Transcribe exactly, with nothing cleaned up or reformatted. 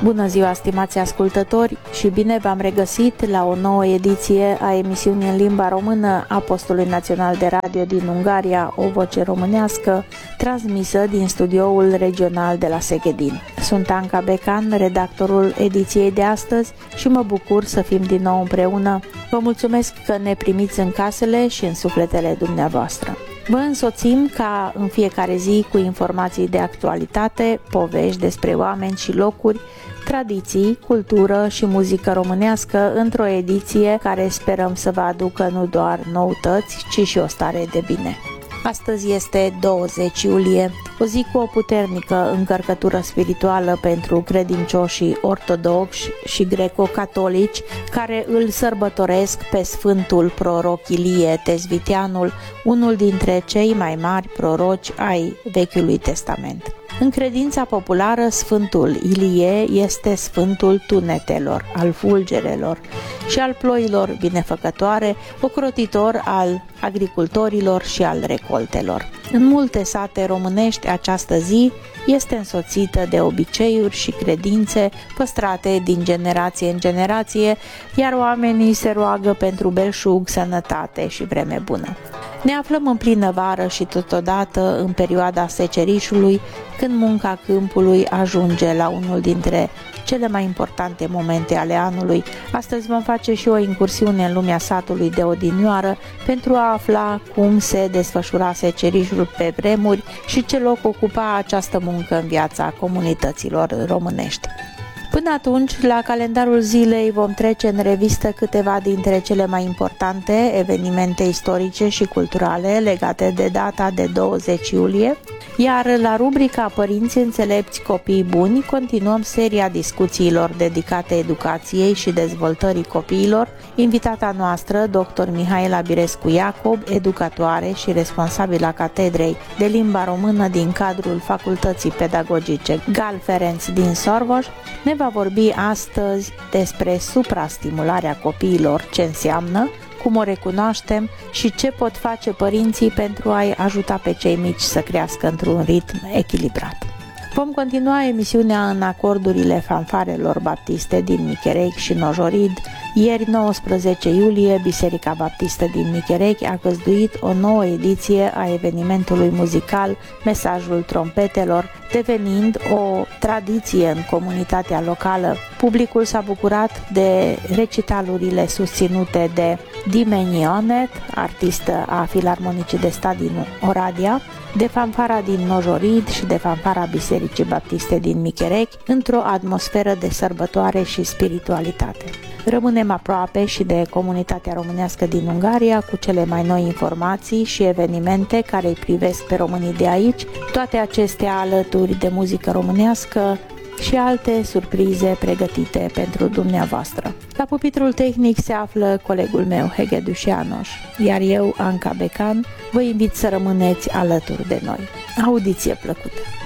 Bună ziua, stimați ascultători, și bine v-am regăsit la o nouă ediție a emisiunii în limba română a Postului Național de Radio din Ungaria, O Voce Românească, transmisă din studioul regional de la Seghedin. Sunt Anca Becan, redactorul ediției de astăzi, și mă bucur să fim din nou împreună. Vă mulțumesc că ne primiți în casele și în sufletele dumneavoastră. Vă însoțim ca în fiecare zi cu informații de actualitate, povești despre oameni și locuri, tradiții, cultură și muzică românească într-o ediție care sperăm să vă aducă nu doar noutăți, ci și o stare de bine. Astăzi este douăzeci iulie, o zi cu o puternică încărcătură spirituală pentru credincioșii ortodoxi și greco-catolici care îl sărbătoresc pe Sfântul Proroc Ilie Tezviteanul, unul dintre cei mai mari proroci ai Vechiului Testament. În credința populară, Sfântul Ilie este Sfântul tunetelor, al fulgerelor și al ploilor binefăcătoare, ocrotitor al agricultorilor și al recoltelor. În multe sate românești, această zi este însoțită de obiceiuri și credințe păstrate din generație în generație, iar oamenii se roagă pentru belșug, sănătate și vreme bună. Ne aflăm în plină vară și totodată în perioada secerișului, când munca câmpului ajunge la unul dintre cele mai importante momente ale anului. Astăzi vom face și o incursiune în lumea satului de odinioară pentru a afla cum se desfășura secerișul pe vremuri și ce loc ocupa această muncă în viața comunităților românești. Până atunci, la calendarul zilei vom trece în revistă câteva dintre cele mai importante evenimente istorice și culturale legate de data de douăzeci iulie, iar la rubrica Părinți înțelepți, copii buni continuăm seria discuțiilor dedicate educației și dezvoltării copiilor. Invitata noastră, doctor Mihaela Birescu Iacob, educatoare și responsabilă Catedrei de Limba Română din cadrul Facultății Pedagogice Gal Ferenc din Sorboș, ne va vorbi astăzi despre suprastimularea copiilor, ce înseamnă, cum o recunoaștem și ce pot face părinții pentru a-i ajuta pe cei mici să crească într-un ritm echilibrat. Vom continua emisiunea în acordurile fanfarelor baptiste din Micherec și Nojorid. Ieri, nouăsprezece iulie, Biserica Baptistă din Micherec a găzduit o nouă ediție a evenimentului muzical Mesajul Trompetelor, devenind o tradiție în comunitatea locală. Publicul s-a bucurat de recitalurile susținute de Dimenionet, artistă a Filarmonicii de Stat din Oradea, de fanfara din Nojorid și de fanfara Bisericii Baptiste din Micherec, într-o atmosferă de sărbătoare și spiritualitate. Rămânem aproape și de comunitatea românească din Ungaria cu cele mai noi informații și evenimente care îi privesc pe românii de aici, toate acestea alături de muzică românească și alte surprize pregătite pentru dumneavoastră. La pupitrul tehnic se află colegul meu, Hegedus János, iar eu, Anca Becan, vă invit să rămâneți alături de noi. Audiție plăcută!